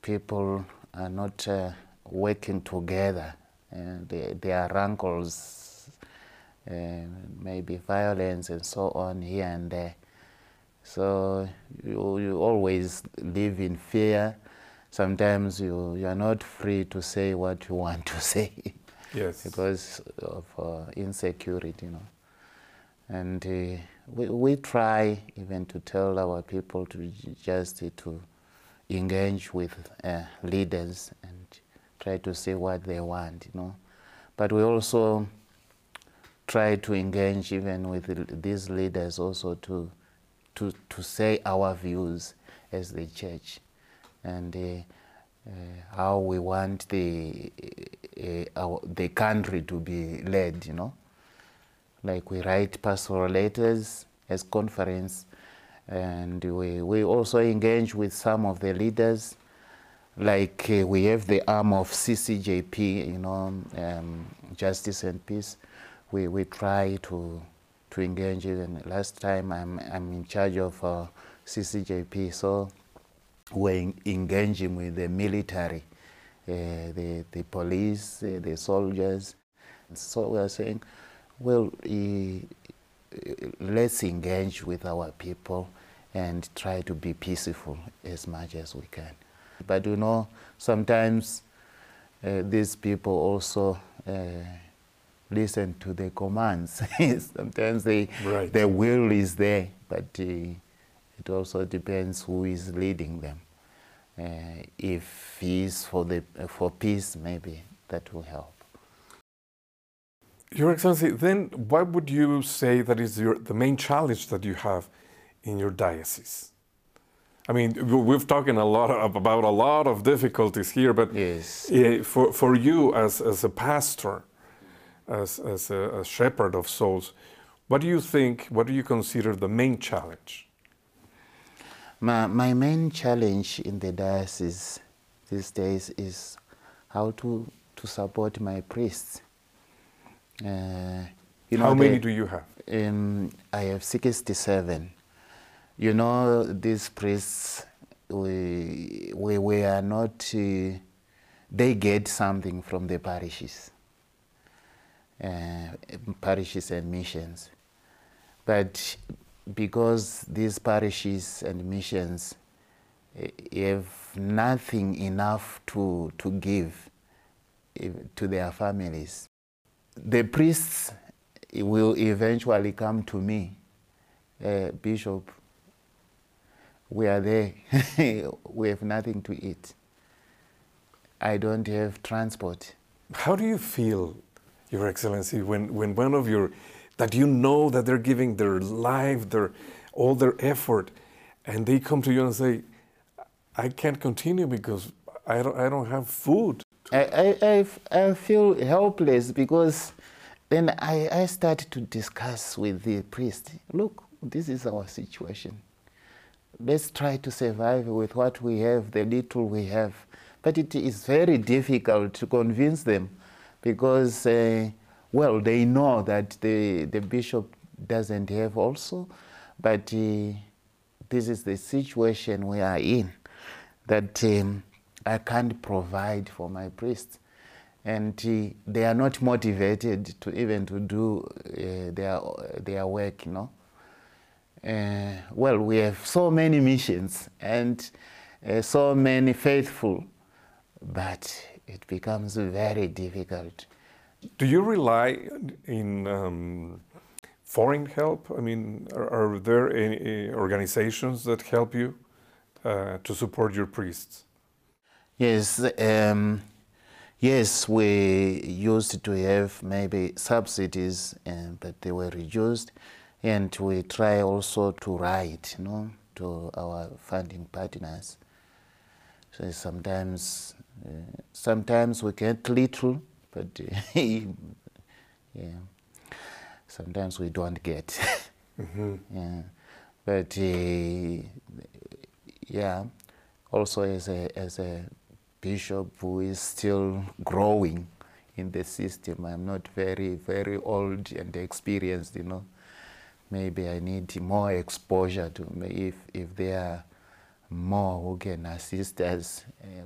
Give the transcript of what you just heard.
people are not working together. There are rankles, maybe violence and so on here and there. So you always live in fear. Sometimes you are not free to say what you want to say. Yes. Because of insecurity, And we try even to tell our people to just to engage with leaders and try to say what they want, But we also try to engage even with these leaders also to say our views as the church and how we want the country to be led, Like we write pastoral letters as conference, and we also engage with some of the leaders, like we have the arm of CCJP, Justice and Peace. We try to engage. Even last time I'm in charge of CCJP, so we're engaging with the military, the police, the soldiers. So we are saying, well, let's engage with our people and try to be peaceful as much as we can. But sometimes these people also listen to the commands. Sometimes their will is there, but it also depends who is leading them. If he is for peace, maybe that will help. Your Excellency, then what would you say that is the main challenge that you have in your diocese? I mean, we've talked about a lot of difficulties here, but yes. For you as a pastor, as a shepherd of souls, what do you consider the main challenge? My main challenge in the diocese these days is how to support my priests. How many do you have? I have 67. These priests, we are not, they get something from the parishes and missions. But because these parishes and missions have nothing enough to give to their families, the priests will eventually come to me, Bishop, we are there, we have nothing to eat. I don't have transport. How do you feel, Your Excellency, when one of that that they're giving their life, all their effort, and they come to you and say, I can't continue because I don't have food? I feel helpless, because then I start to discuss with the priest. Look, this is our situation. Let's try to survive with what we have, the little we have. But it is very difficult to convince them, because, well, they know that the bishop doesn't have also, but this is the situation we are in, that I can't provide for my priests. And they are not motivated to even to do their work, Well, we have so many missions and so many faithful, but it becomes very difficult. Do you rely in foreign help? I mean, are there any organizations that help you to support your priests? Yes, yes, we used to have maybe subsidies, but they were reduced. And we try also to write, to our funding partners. So sometimes we get little, but yeah, sometimes we don't get. Mm-hmm. Yeah, but yeah, also as a bishop who is still growing in the system, I'm not very, very old and experienced, Maybe I need more exposure to if there are more who can assist us